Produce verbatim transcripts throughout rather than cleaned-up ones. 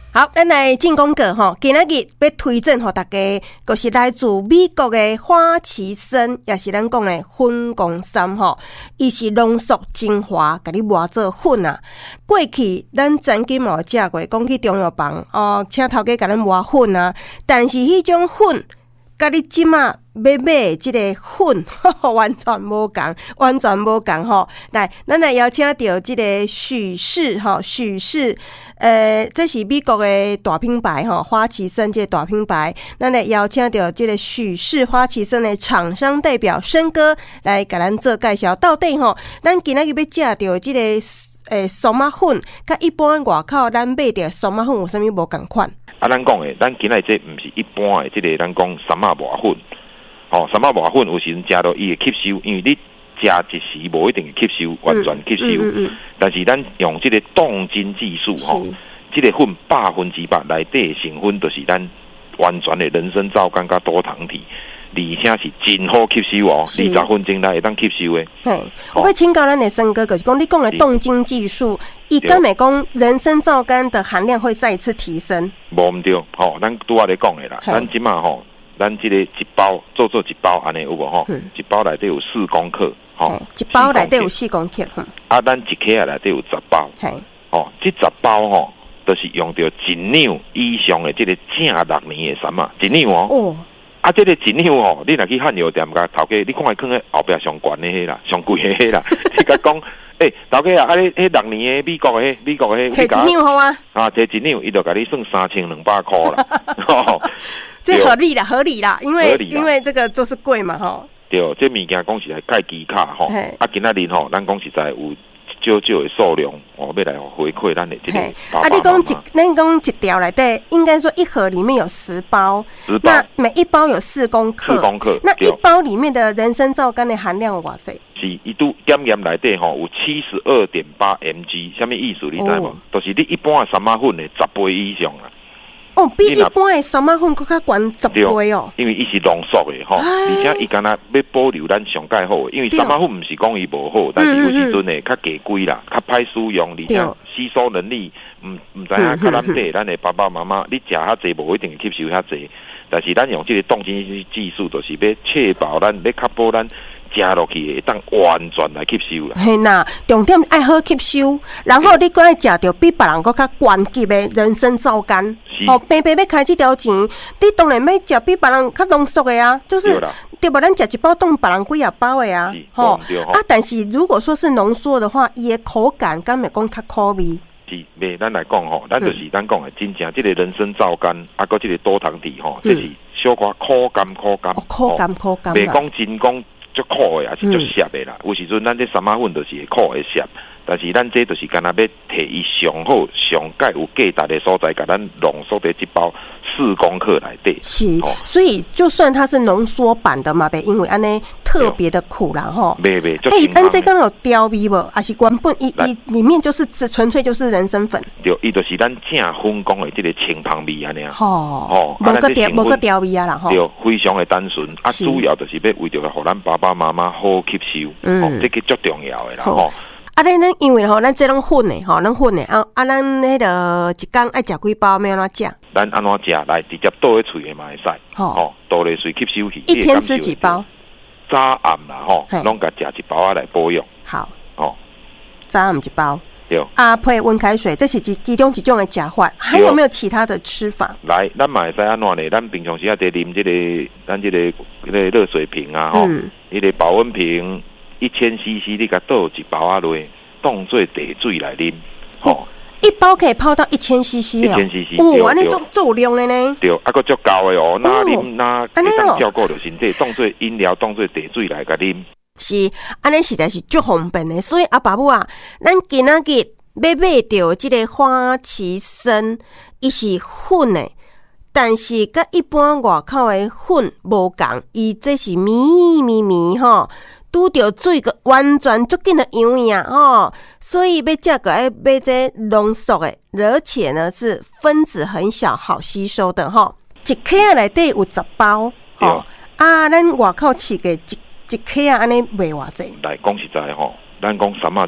好，咱来进广告吼，今仔日要推荐给大家，就是来自美国的花旗参，也是咱讲的粉公参吼，伊是浓缩精华，甲你磨做粉啊。过去咱曾经嘛有食过，讲去中药房哦，请头家甲咱磨粉啊，但是迄种粉，甲你即马要买即个粉，完全无共，完全无共吼。来，咱来邀请到即个许氏吼，许氏。呃，这是美国的大品牌哈，花旗参这大品牌，咱来邀请到这个许氏花旗参的厂商代表申哥来给咱做介绍。到底吼，咱今仔日要食到这个诶松仔粉，甲一般外口咱买到松仔粉有啥物无共款？ 啊，咱讲诶，咱今仔这毋是一般诶，这个咱讲三仔磨粉，吼、哦，三仔磨粉有时阵食到伊会吸收，因为你。食一时无一定会吸收，完全吸收。嗯嗯嗯、但是咱用这个冻精技术吼，这个粉百分之百内底成分就是咱完全的人参皂苷甲多糖体，而且是真好吸收哦，二十分钟内会当吸收的。 嘿，我要请教咱的申哥，就是讲你讲的冻精技术，伊敢会讲人参皂苷的含量会再一次提升？ 无毋对，吼、哦，咱拄仔咧讲的啦，咱即马吼。咱这个一包做做一包安尼有无吼？嗯、一包内底有四公克，吼、哦， 一包内底有四公克，嗯、 啊，咱一克内底有十包，哦，这十包吼，都、就是用到一两以上的这个正六年的参啊，一两哦，哦啊，这个一两哦，你若去汉药店甲头家，你看伊放喺后壁上悬的迄啦，上贵的迄啦，你甲讲，诶，头家啊，啊，迄迄六年的美国的迄美国的迄， 摕一两好啊， 啊，摕一两，伊就甲你算三千两百块啦。 这合理啦，合理啦，因为因为这个就是贵嘛，吼。 对，这物件讲实在太低卡吼，啊，今仔日吼，咱讲实在有少少的数量，哦，要来回馈咱的这个爸爸妈妈。啊， 你讲一，咱讲一条内底，应该说一盒里面有十包， 十包， 那每一包有四公克， 四公克， 那一包里面的人参皂苷的含量有偌济？ 是，伊都检验内底吼有七十二点八 mg， 什么意思？你知无？就是你一般的三仔粉的十倍以上啦。 哦，比一般的三仔粉更较悬十倍哦， 因为伊是浓缩的吼，而且伊敢若要保留咱上介好的，因为三仔粉毋是讲伊无好，但是有时阵呢较价贵啦，较歹使用，而且吸收能力毋毋知影较咱底，咱的爸爸妈妈，你食较济无一定吸收较济，但是咱用这个冻精技术，就是要确保咱要确保咱。食落去会当完全来吸收啦。 嘿呐，重点爱好吸收，然后你搁爱食到比别人搁较高级的人参皂苷。哦，平平要开这条钱，你当然要食比别人较浓缩的啊，就是对吧？咱食一包当别人几啊包的啊，吼啊。但是如果说是浓缩的话，伊的口感敢会讲较苦味。 是，袂咱来讲吼，咱就是咱讲的真正这个人参皂苷，啊，搁这个多糖体吼，这是小可苦甘苦甘， 苦甘苦甘， 袂讲真讲。足苦的也是足涩的啦，有时阵咱这三仔粉就是会苦的涩，但是咱这就是干那要摕伊上好、上介有价值的所在，甲咱浓缩在一包四公克内底。 是，哦、所以就算它是浓缩版的嘛，袂因为安尼特别的苦啦吼。 袂袂， 哎，咱这刚有调味无？还是原本伊伊里面就是纯粹就是人参粉？ 对，伊就是咱正粉讲的这个清香味安尼啊。 吼哦，无个调无个调味啊啦吼。 对，非常的单纯，啊，主要就是要为着互咱爸爸妈妈好吸收，嗯，哦、这个足重要的啦吼。 啊，咱咱因为吼，咱这种粉的吼，咱粉的啊啊，咱迄个一天爱食几包，要安怎食？ 咱安怎食来直接倒咧喙的嘛会使，吼，倒咧喙吸收去。 一天吃几包？ 早暗啦吼，拢甲食一包啊来保养。 好，哦，早暗一包。 对。 啊，配温开水，这是其其中一种的食法，还有没有其他的吃法？ 来，咱嘛会使安怎呢？咱平常时啊，得啉这个，咱这个迄个热水瓶啊，吼，迄个保温瓶。一千 C C， 你甲倒一包啊落，当做茶水来啉，吼、哦。 一包可以泡到一千 C C 哦。一千 C C， 哦，安尼足足量的呢。 对，啊个足高的哦，那啉那会当照顾着身体，当做饮料，当做茶水来甲啉。 是，安尼实在是足方便的。所以阿爸母啊，咱今仔日要买到这个花旗参，伊是粉的。但是甲一般外口的粉无共，伊这是咪咪咪吼，拄着水个完全足紧的样样吼，所以要价格要买这浓缩的，而且呢是分子很小，好吸收的吼。一克内底有十包吼，啊，咱外口饲个一一克啊，安尼卖偌济？ 来讲实在吼，咱讲三仔这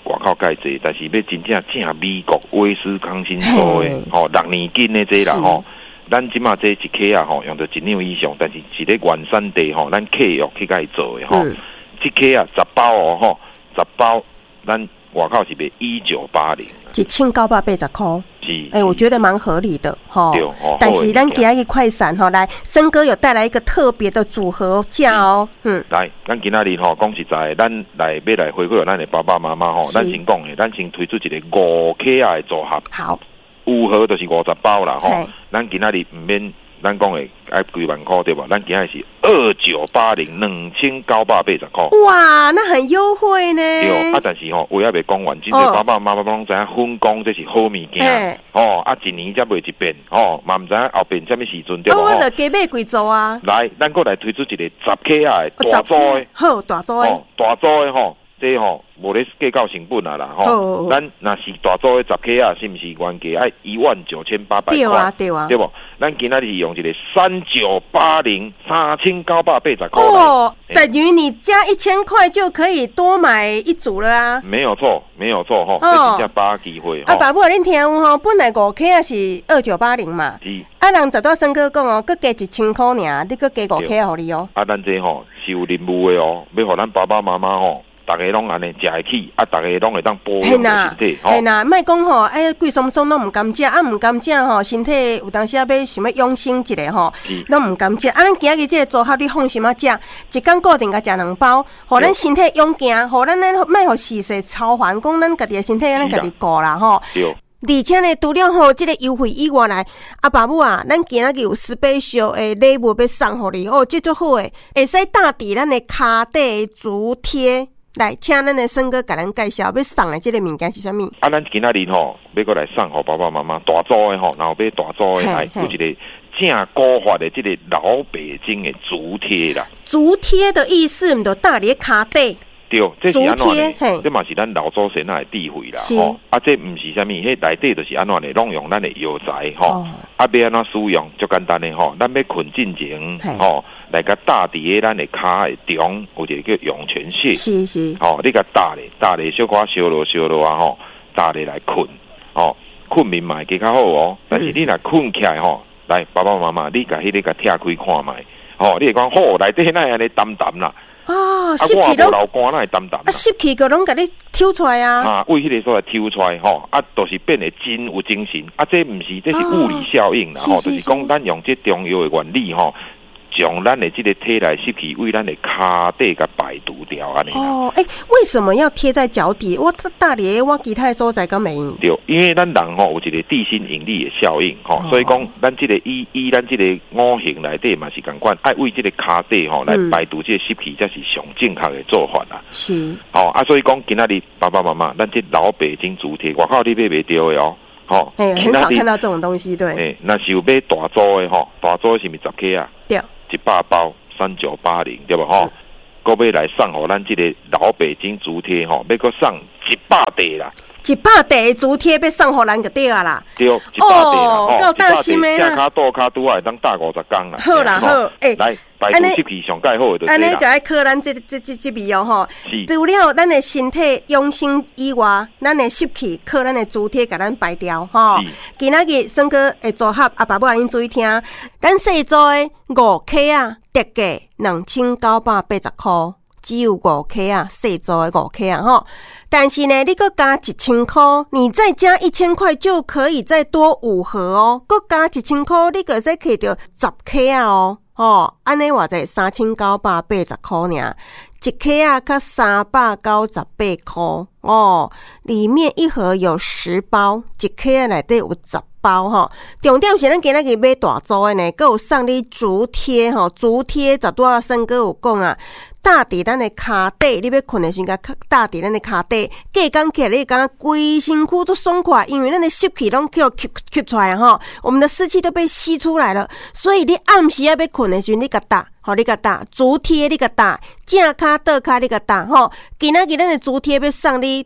外口介济，但是要真正正美国威斯康辛州的吼六年斤的这啦吼，咱即马这一克啊吼用到一两以上，但是是咧原产地吼，咱契约去甲伊做的吼，一克啊十包哦吼，十包咱外口是卖一九八零， 一千九百八十块。哎、欸，我觉得蛮合理的哈。但是咱今日快闪哈，来森哥有带来一个特别的组合价哦。嗯， 来，咱今仔日吼讲实在，咱来要来回馈咱的爸爸妈妈吼，咱先讲的，咱先推出一个五克啊的组合。 好， 五盒就是五十包啦吼。咱今仔日唔免咱讲的爱几万块对吧？咱今仔日是二九八零两千九百八十块。 哇，那很优惠呢。 对啊，但是吼，话也未讲完，真正爸爸妈妈拢知影分工这是好物件。哦，啊，一年才卖一遍，哦，嘛唔知影后边什么时阵对吧？ 我就加买几组啊。 来，咱过来推出一个十克啊的大组的， 好大组的， 大组的吼，这吼无咧计较成本啊啦吼。咱若是大组的十克啊，是不是原价爱一万九千八百块？ 对啊，对啊， 对不？咱今仔日用一个三九八零三千九百八十块。 哦，等于你加一千块就可以多买一组了啊。 没有错，没有错吼，这是只把机会。 啊，爸母，恁听有吼，本来五克啊是二九八零嘛。是。啊，人十多森哥讲哦，佮加一千块尔，你佮加五克互你哦。 啊，咱这吼是有任务的哦，要互咱爸爸妈妈吼。大家拢安尼食会起，啊，大家拢会当保养身体。 嘿呐，莫讲吼，哎，贵松松拢唔甘食，啊，唔甘食吼，身体有当时啊要想要养生一下吼，拢唔甘食。啊，咱今日这个组合你放心啊食，一天固定甲食两包，互咱身体养健，互咱咱莫互事事超凡，讲咱家己的身体咱家己顾啦吼。而且呢，除了吼这个优惠以外来，啊爸母啊，咱今仔日有 special 的礼物要送互你哦，这足好诶，会使搭伫咱的骹底足贴。来，请咱的森哥甲咱介绍要送的这个物件是啥物？ 啊，咱今仔日吼要过来送互爸爸妈妈大组的吼，然后要大组的来有一个正古法的这个老北京的足贴啦。 足贴的意思，唔就搭伫骹底。 对，这是安怎呢？这嘛是咱老祖先的智慧啦，吼！啊，这唔是啥物，迄内底就是安怎呢？拢用咱的药材，吼、哦，啊，要安怎使用？足简单的吼，咱要困进前，吼，来个搭伫咱的骹的中，有一个叫涌泉穴， 是是， 吼，你个搭咧，搭咧小可烧落烧落啊，吼，搭咧来困，吼，困眠嘛会较好哦。但是你若困起来吼，来爸爸妈妈，你甲迄个甲拆开看卖，吼，你会讲好，内底那安尼淡淡啦。 哦，湿气都流汗那会淡淡， 啊，湿气个拢甲你抽出来啊！ 啊，为迄个所在抽出来吼，啊，都是变得真有精神。啊，这毋是，这是物理效应啦，吼、哦，就是讲咱用这中药的原理吼，将咱的这个体内湿气为咱的骹底甲排除掉安尼啦。 哦，哎、欸，为什么要贴在脚底？我大咧，我其他的所在敢没用？ 对，因为咱人吼有一个地心引力的效应吼，哦、所以讲咱这个以以咱这个五行内底嘛是共款，爱为这个骹底吼来排除这个湿气，才是上正确的做法啦。 是。 哦啊，所以讲今仔日爸爸妈妈，咱这老北京足贴，外口你买袂到的哦。吼， 哎、欸，很少看到这种东西，对。哎、 欸，那是有买大组的吼，大组的是咪十克啊？ 对。 一百包三九八零，对不吼？搁要来送互咱这个老北京足贴吼，要搁送一百袋啦。 一百袋足贴要送互咱就对啊啦。 对，一百袋啦， 哦，够大心的啦。 正骹倒骹拄啊，会当搭五十工啦。 好啦，好，诶、欸， 来排除湿气上介好的。 安尼就爱靠咱这这这这味哦吼。是。除了咱的身体养生以外，咱的湿气靠咱的足贴甲咱排掉吼。今仔日森哥的组合，阿爸母恁注意听，咱细组的五克啊，特价两千九百八十块。只有五克啊，细组的五克啊吼，但是呢，你搁加一千块，你再加一千块就可以再多五盒哦，搁加一千块，你个再可以到十克啊哦，吼，安尼话在三千九百八十块尔，一克啊，甲三百九十八块哦，里面一盒有十包，一克啊内底有十包吼，重点是咱今仔日买大组的呢，搁有送你足贴吼，足贴十多啊，森哥有讲啊。搭伫咱的骹底，你要困的时阵，搭伫咱的骹底，隔工起来，你感觉规身躯都爽快，因为咱的湿气拢叫吸吸出来哈，我们的湿气都被吸出来了，所以你暗时啊要困的时阵，你甲搭，吼，你甲搭足贴，你甲搭，正骹倒骹你甲搭，吼，今仔日咱的足贴要送你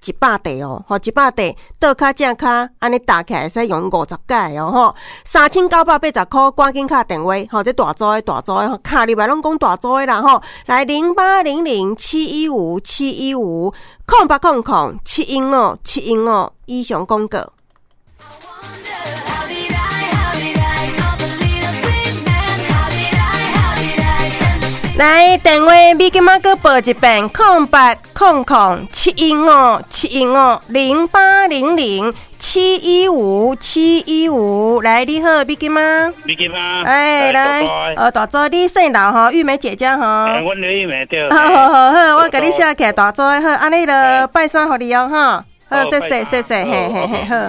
一百块哦，吼，一百块倒卡正卡，安尼打起来会使用五十届哦，吼，三千九百八十块，赶紧卡电话，吼，这大组的大组的，卡入来拢讲大组的啦，吼，来零八零零七一五七一五空八空空七一五七一五以上广告。来电话，你今仔搁报一遍，空八空空七一五七一五零八零零七一五七一五。来，你好，你今仔？ 你今仔？ 哎，来，呃，大组你姓刘吼，玉梅姐姐吼。 哎，阮叫玉梅对。 好好好好，我甲你写起来大组的好，安尼就拜山互你哦，哈。好，谢谢谢谢，嘿嘿嘿，好。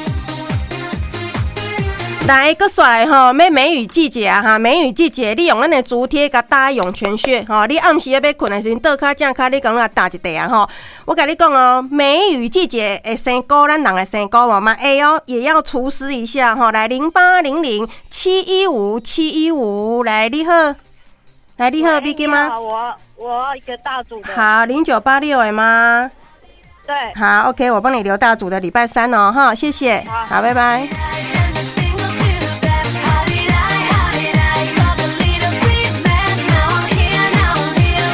来，搁刷来吼，咩梅雨季节啊哈，梅雨季节，你用咱的竹贴甲打涌泉穴吼，你暗时要困的时阵，倒骹正骹，你讲甲打一地啊吼。我甲你讲哦，梅雨季节会生菇，咱人会生菇嘛嘛会哦，也要除湿一下吼。来，零八零零七一五七一五，来你好，来你好，比金吗？ 我我一个大组的。 好，零九八六的吗？ 对。 好 ，OK， 我帮你留大组的礼拜三哦，哈，谢谢，好，拜拜。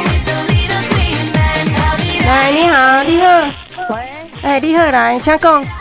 来，你好，你好， 喂， 哎，你好，来，请讲。